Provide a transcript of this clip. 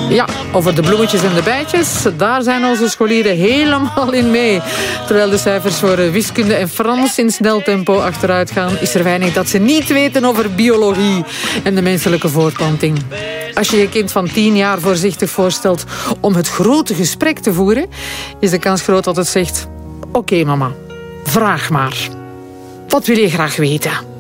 Ja, over de bloemetjes en de bijtjes, daar zijn onze scholieren helemaal in mee. Terwijl de cijfers voor wiskunde en Frans in snel tempo achteruit gaan, is er weinig dat ze niet weten over biologie en de menselijke voortplanting. Als je je kind van 10 jaar voorzichtig voorstelt om het grote gesprek te voeren, is de kans groot dat het zegt: oké, mama, vraag maar. Wat wil je graag weten?